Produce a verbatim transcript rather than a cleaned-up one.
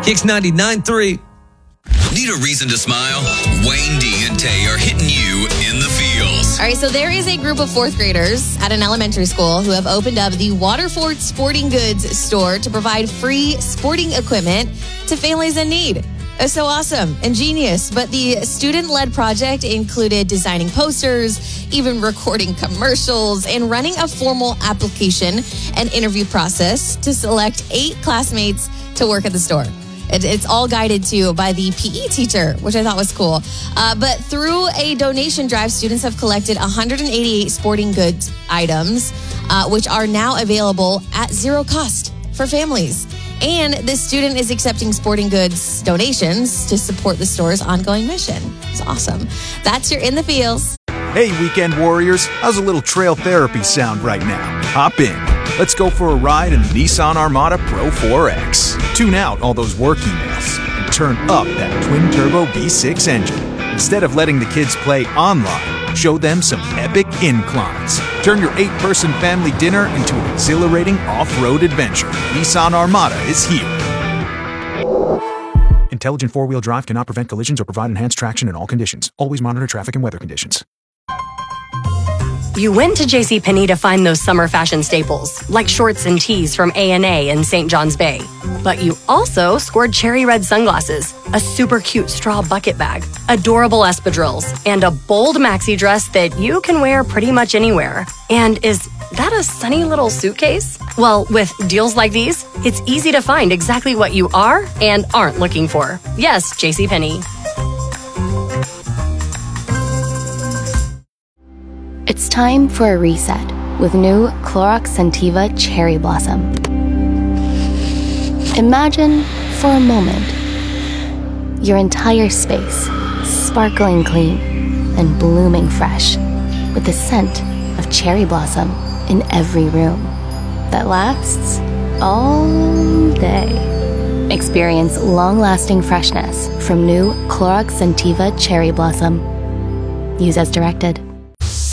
Kicks ninety-nine point three. Need a reason to smile? Wayne D and Tay are hitting you in the feels. All right, so there is a group of fourth graders at an elementary school who have opened up the Waterford Sporting Goods store to provide free sporting equipment to families in need. It's so awesome and genius. But the student-led project included designing posters, even recording commercials, and running a formal application and interview process to select eight classmates to work at the store. It, it's all guided to by the P E teacher, which I thought was cool. Uh, but through a donation drive, students have collected one hundred eighty-eight sporting goods items, uh, which are now available at zero cost for families. And the student is accepting sporting goods donations to support the store's ongoing mission. It's awesome. That's your In the Feels. Hey, weekend warriors. How's a little trail therapy sound right now? Hop in. Let's go for a ride in the Nissan Armada Pro four X. Tune out all those work emails and turn up that twin-turbo V six engine. Instead of letting the kids play online, show them some epic inclines. Turn your eight-person family dinner into an exhilarating off-road adventure. Nissan Armada is here. Intelligent four-wheel drive cannot prevent collisions or provide enhanced traction in all conditions. Always monitor traffic and weather conditions. You went to JCPenney to find those summer fashion staples, like shorts and tees from A and A in Saint John's Bay. But you also scored cherry red sunglasses, a super cute straw bucket bag, adorable espadrilles, and a bold maxi dress that you can wear pretty much anywhere. And is that a sunny little suitcase? Well, with deals like these, it's easy to find exactly what you are and aren't looking for. Yes, JCPenney. It's time for a reset with new Clorox Scentiva Cherry Blossom. Imagine, for a moment, your entire space sparkling clean and blooming fresh with the scent of cherry blossom in every room that lasts all day. Experience long-lasting freshness from new Clorox Scentiva Cherry Blossom. Use as directed.